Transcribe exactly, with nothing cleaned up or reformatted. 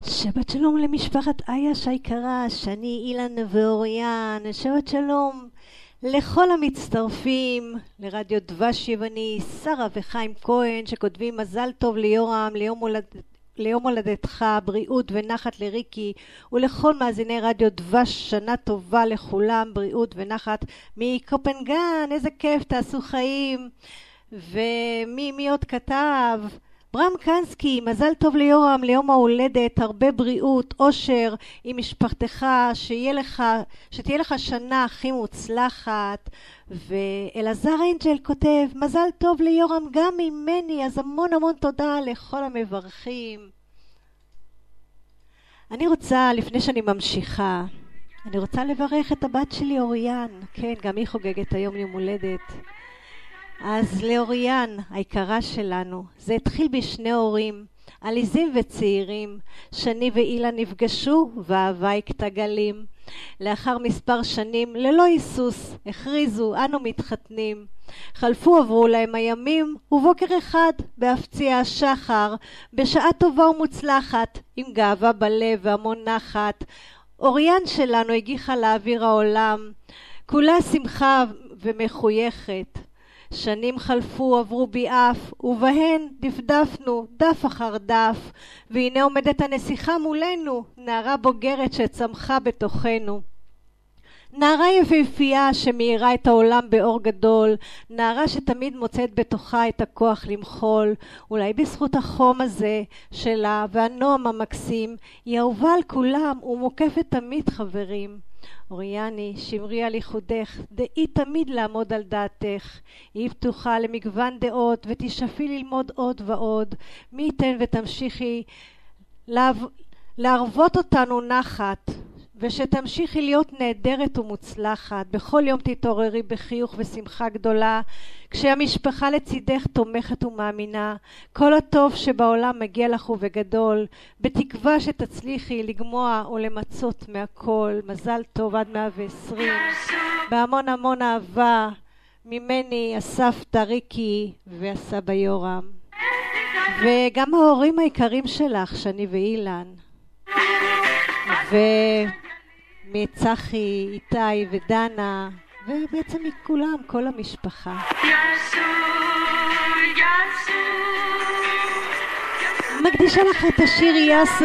שבת שלום למשפחת אייש היקרה, שני, אילן ואוריאן. שבת שלום לכל המצטרפים לרדיו דבש יווני, שרה וחיים כהן שכותבים מזל טוב ליורם ליום הולדת ליום הולדתך, בריאות ונחת לריקי ולכל מאזיני רדיו דבש, שנה טובה לכולם, בריאות ונחת מקופנגן. איזה כיף, תעשו חיים. ומי מי עוד כתב? ברם קנסקי, מזל טוב ליורם ליום ההולדת, הרבה בריאות, אושר עם משפחתך, שיהיה לך, שתהיה לך שנה הכי מוצלחת. ואלעזר אנג'ל כותב מזל טוב ליורם גם ממני, אז המון המון תודה לכל המברכים. אני רוצה, לפני שאני ממשיכה, אני רוצה לברך את הבת שלי אוריאן. כן, גם היא חוגגת היום יום הולדת. אז לאוריאן, היקרה שלנו, זה התחיל בשני הורים, עליזים וצעירים. שני ואילן נפגשו ואהבה הכתה גלים. לאחר מספר שנים, ללא היסוס, הכריזו, אנו מתחתנים. חלפו עברו להם הימים, ובוקר אחד, בהפציע השחר, בשעה טובה ומוצלחת, עם גאווה בלב והמון נחת, אוריאן שלנו הגיחה לאוויר העולם, כולה שמחה ומחויכת. שנים חלפו, עברו בי אף, ובהן דפדפנו דף אחר דף, והנה עומדת הנסיכה מולנו, נערה בוגרת שצמחה בתוכנו. נערה יפהפייה שמאירה את העולם באור גדול, נערה שתמיד מוצאת בתוכה את הכוח למחול, אולי בזכות החום הזה שלה והנועם המקסים, היא אהובה על כולם ומוקפת תמיד חברים. אוריאני, שמרי על ייחודך, דעי תמיד לעמוד על דעתך. היא פתוחה למגוון דעות ותשאפי ללמוד עוד ועוד. מי ייתן ותמשיכי לעב... להרוות אותנו נחת, ושתמשיכי להיות נהדרת ומוצלחת. בכל יום תתעוררי בחיוך ושמחה גדולה, כשהמשפחה לצידך תומכת ומאמינה. כל הטוב שבעולם מגיע לך ובגדול, בתקווה שתצליחי לגמוע או למצות מהכל. מזל טוב עד מאה ועשרים, בהמון המון אהבה ממני, הסבתא ריקי והסבא יורם, וגם ההורים היקרים שלך, שני ואילן, ומצחי, איתי ודנה, ובעצם מכולם, כל המשפחה. מקדישה לך את השיר יסו.